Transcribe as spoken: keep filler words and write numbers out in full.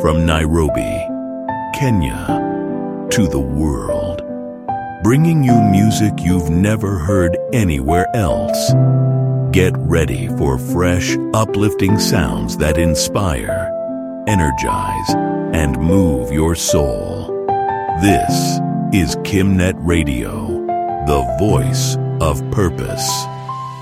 From Nairobi, Kenya, to the world, bringing you music you've never heard anywhere else. Get ready for fresh, uplifting sounds that inspire, energize, and move your soul. This is KimNet Radio, the voice of purpose.